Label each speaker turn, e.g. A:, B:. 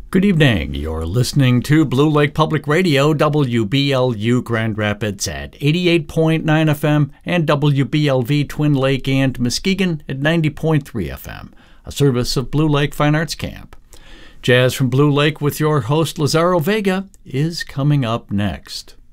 A: Good evening. You're listening to Blue Lake Public Radio, WBLU Grand Rapids at 88.9 FM and WBLV Twin Lake and Muskegon at 90.3 FM, a service of Blue Lake Fine Arts Camp. Jazz from Blue Lake with your host Lazaro Vega is coming up next.